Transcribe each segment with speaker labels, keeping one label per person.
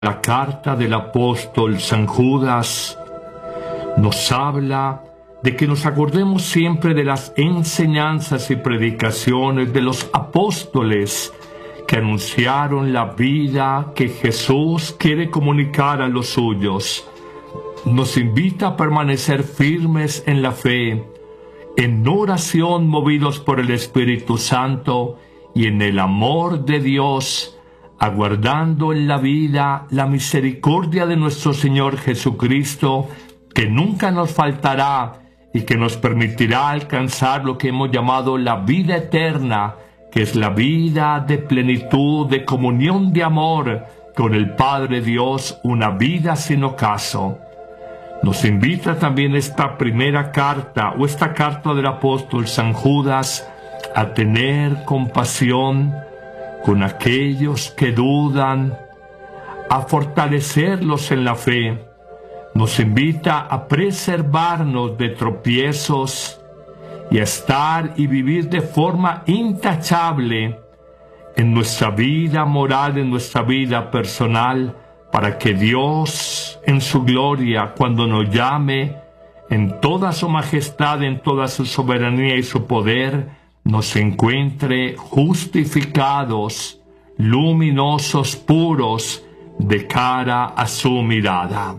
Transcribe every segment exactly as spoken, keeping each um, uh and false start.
Speaker 1: La carta del apóstol San Judas nos habla de que nos acordemos siempre de las enseñanzas y predicaciones de los apóstoles que anunciaron la vida que Jesús quiere comunicar a los suyos. Nos invita a permanecer firmes en la fe, en oración movidos por el Espíritu Santo y en el amor de Dios, aguardando en la vida la misericordia de nuestro Señor Jesucristo, que nunca nos faltará y que nos permitirá alcanzar lo que hemos llamado la vida eterna, que es la vida de plenitud, de comunión de amor con el Padre Dios, una vida sin ocaso. Nos invita también esta primera carta, o esta carta del apóstol San Judas, a tener compasión con aquellos que dudan, a fortalecerlos en la fe. Nos invita a preservarnos de tropiezos y a estar y vivir de forma intachable en nuestra vida moral, en nuestra vida personal, para que Dios, en su gloria, cuando nos llame, en toda su majestad, en toda su soberanía y su poder, nos encuentre justificados, luminosos, puros, de cara a su mirada.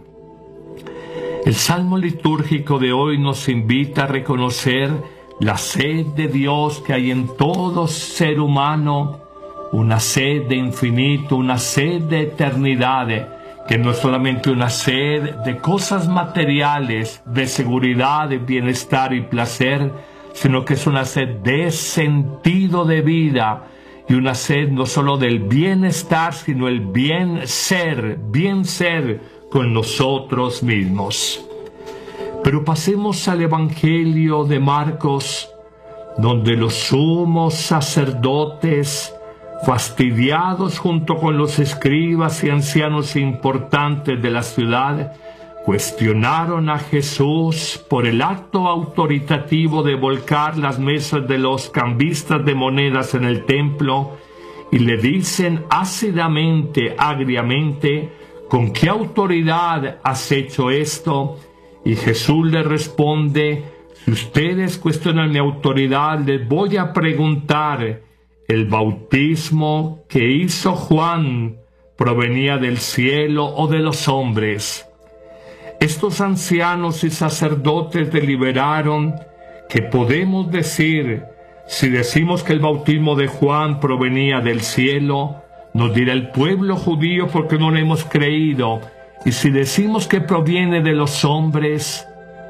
Speaker 1: El salmo litúrgico de hoy nos invita a reconocer la sed de Dios que hay en todo ser humano, una sed de infinito, una sed de eternidad, que no es solamente una sed de cosas materiales, de seguridad, de bienestar y placer, sino que es una sed de sentido de vida y una sed no solo del bienestar, sino el bien ser, bien ser con nosotros mismos. Pero pasemos al Evangelio de Marcos, donde los sumos sacerdotes, fastidiados junto con los escribas y ancianos importantes de la ciudad, cuestionaron a Jesús por el acto autoritativo de volcar las mesas de los cambistas de monedas en el templo y le dicen ácidamente, agriamente, ¿con qué autoridad has hecho esto? Y Jesús le responde, si ustedes cuestionan mi autoridad, les voy a preguntar, ¿el bautismo que hizo Juan provenía del cielo o de los hombres? Estos ancianos y sacerdotes deliberaron que podemos decir, si decimos que el bautismo de Juan provenía del cielo, nos dirá el pueblo judío porque no le hemos creído, y si decimos que proviene de los hombres,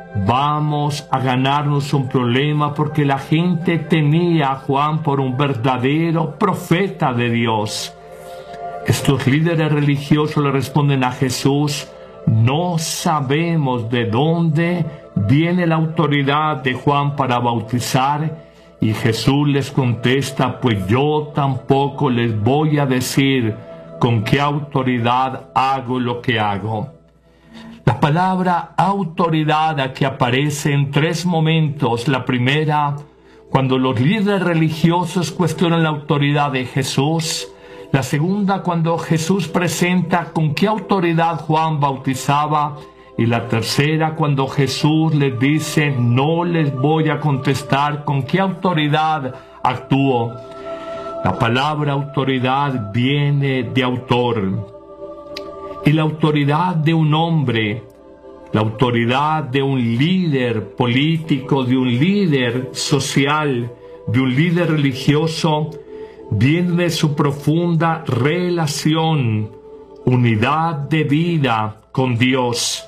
Speaker 1: vamos a ganarnos un problema porque la gente tenía a Juan por un verdadero profeta de Dios. Estos líderes religiosos le responden a Jesús, no sabemos de dónde viene la autoridad de Juan para bautizar, y Jesús les contesta, pues yo tampoco les voy a decir con qué autoridad hago lo que hago. La palabra autoridad aquí aparece en tres momentos. La primera, cuando los líderes religiosos cuestionan la autoridad de Jesús. La segunda, cuando Jesús presenta con qué autoridad Juan bautizaba. Y la tercera, cuando Jesús les dice, no les voy a contestar con qué autoridad actúo. La palabra autoridad viene de autor. Y la autoridad de un hombre, la autoridad de un líder político, de un líder social, de un líder religioso, viene de su profunda relación, unidad de vida con Dios.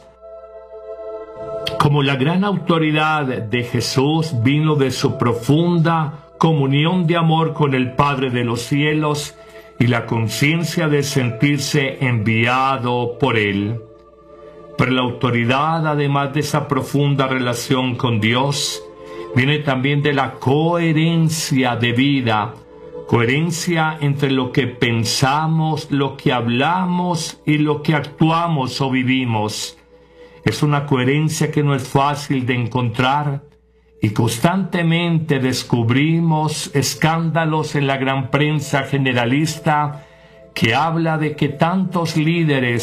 Speaker 1: Como la gran autoridad de Jesús vino de su profunda comunión de amor con el Padre de los cielos y la conciencia de sentirse enviado por Él. Pero la autoridad, además de esa profunda relación con Dios, viene también de la coherencia de vida, coherencia entre lo que pensamos, lo que hablamos y lo que actuamos o vivimos. Es una coherencia que no es fácil de encontrar y constantemente descubrimos escándalos en la gran prensa generalista que habla de que tantos líderes